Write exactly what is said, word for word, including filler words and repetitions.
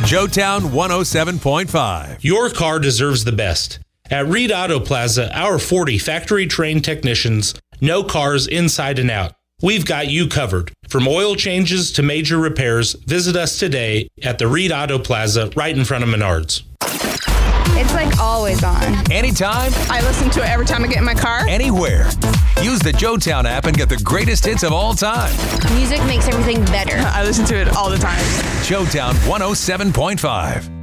Joetown one oh seven point five. Your car deserves the best. At Reed Auto Plaza, our forty factory-trained technicians know cars inside and out. We've got you covered. From oil changes to major repairs, visit us today at the Reed Auto Plaza right in front of Menards. It's like always on. Anytime, I listen to it every time I get in my car. anywhere. Use the Joetown app and get the greatest hits of all time. Music makes everything better. I listen to it all the time. Joetown one oh seven point five.